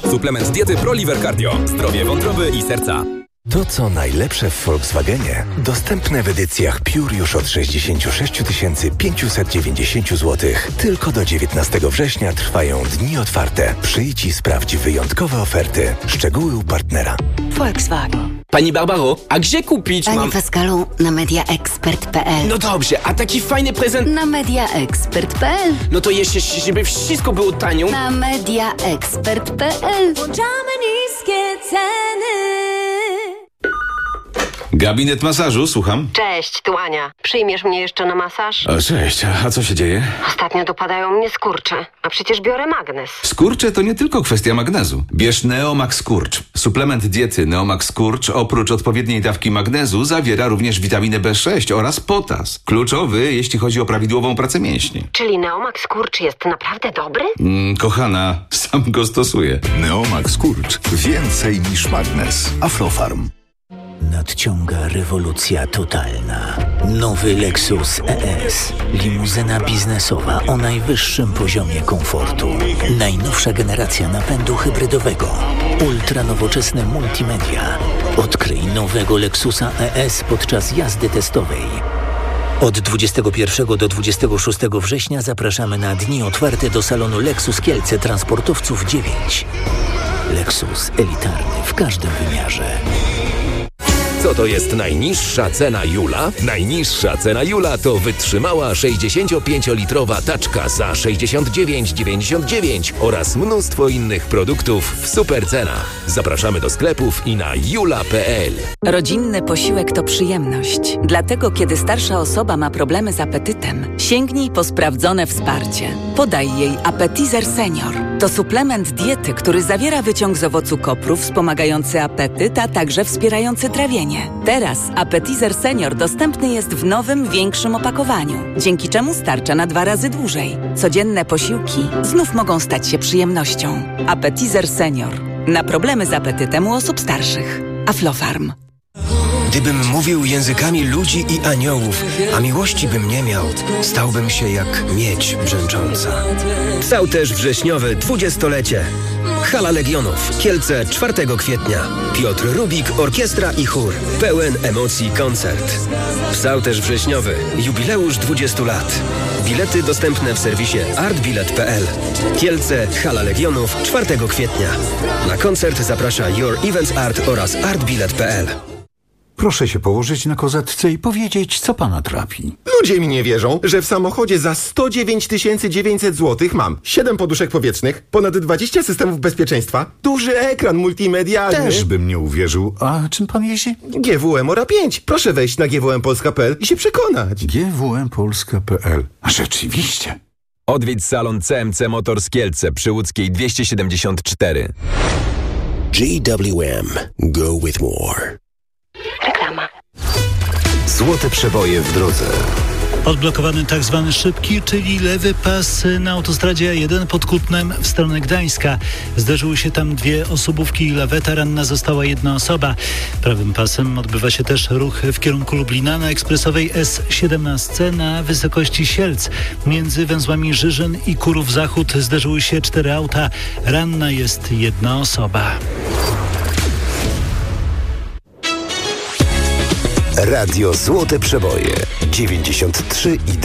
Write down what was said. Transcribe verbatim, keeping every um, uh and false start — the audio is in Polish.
Suplement diety ProLiver Cardio. Zdrowie wątroby i serca. To, co najlepsze w Volkswagenie, dostępne w edycjach Pure już od sześćdziesiąt sześć tysięcy pięćset dziewięćdziesiąt złotych. Tylko do dziewiętnastego września trwają dni otwarte. Przyjdź i sprawdź wyjątkowe oferty. Szczegóły u partnera. Volkswagen. Pani Barbaro, a gdzie kupić Panie mam... Pascalu, na mediaexpert kropka p l. No dobrze, a taki fajny prezent... Na mediaexpert kropka p l. No to jeszcze, żeby wszystko było tanio. Na mediaexpert kropka p l. Włączamy niskie ceny. Gabinet masażu, słucham. Cześć, tu Ania. Przyjmiesz mnie jeszcze na masaż? O, cześć, a co się dzieje? Ostatnio dopadają mnie skurcze, a przecież biorę magnes. Skurcze to nie tylko kwestia magnezu. Bierz Neomax Skurcz. Suplement diety Neomax Skurcz oprócz odpowiedniej dawki magnezu zawiera również witaminę B sześć oraz potas. Kluczowy, jeśli chodzi o prawidłową pracę mięśni. Czyli Neomax Skurcz jest naprawdę dobry? Mm, kochana, sam go stosuję. Neomax Skurcz. Więcej niż magnes. Aflofarm. Nadciąga rewolucja totalna. Nowy Lexus E S. Limuzyna biznesowa o najwyższym poziomie komfortu. Najnowsza generacja napędu hybrydowego. Ultra nowoczesne multimedia. Odkryj nowego Lexusa E S podczas jazdy testowej. Od dwudziestego pierwszego do dwudziestego szóstego września zapraszamy na dni otwarte do salonu Lexus Kielce Transportowców dziewięć. Lexus elitarny w każdym wymiarze. Co to jest najniższa cena Jula? Najniższa cena Jula to wytrzymała sześćdziesięciopięciolitrowa taczka za sześćdziesiąt dziewięć dziewięćdziesiąt dziewięć oraz mnóstwo innych produktów w super cenach. Zapraszamy do sklepów i na jula kropka p l. Rodzinny posiłek to przyjemność. Dlatego, kiedy starsza osoba ma problemy z apetytem, sięgnij po sprawdzone wsparcie. Podaj jej Appetizer Senior. To suplement diety, który zawiera wyciąg z owocu kopru wspomagający apetyt, a także wspierający trawienie. Teraz Appetizer Senior dostępny jest w nowym, większym opakowaniu, dzięki czemu starcza na dwa razy dłużej. Codzienne posiłki znów mogą stać się przyjemnością. Appetizer Senior. Na problemy z apetytem u osób starszych. Aflofarm. Gdybym mówił językami ludzi i aniołów, a miłości bym nie miał, stałbym się jak miedź brzęcząca. Psałterz wrześniowy, dwudziestolecie. Hala Legionów, Kielce, czwartego kwietnia. Piotr Rubik, orkiestra i chór. Pełen emocji koncert. Psałterz wrześniowy, jubileusz dwudziestu lat. Bilety dostępne w serwisie artbilet kropka p l. Kielce, Hala Legionów, czwartego kwietnia. Na koncert zaprasza Your Events Art oraz artbilet kropka p l. Proszę się położyć na kozetce i powiedzieć, co pana trapi. Ludzie mi nie wierzą, że w samochodzie za sto dziewięć tysięcy dziewięćset złotych mam siedem poduszek powietrznych, ponad dwadzieścia systemów bezpieczeństwa, duży ekran multimedialny. Też bym nie uwierzył. A czym pan jeździ? G W M Ora pięć. Proszę wejść na g w m polska kropka p l i się przekonać. G W M polska kropka p l. A rzeczywiście. Odwiedź salon C M C Motors Kielce przy Łódzkiej dwieście siedemdziesiąt cztery. G W M. Go with more. Reklama. Złote przeboje w drodze. Odblokowany tak zwany szybki, czyli lewy pas na autostradzie A jeden pod Kutnem w stronę Gdańska. Zdarzyły się tam dwie osobówki i laweta, ranna została jedna osoba. Prawym pasem odbywa się też ruch w kierunku Lublina na ekspresowej S siedemnaście na wysokości Sielc. Między węzłami Żyżyn i Kurów Zachód zdarzyły się cztery auta. Ranna jest jedna osoba. Radio Złote Przeboje dziewięćdziesiąt trzy i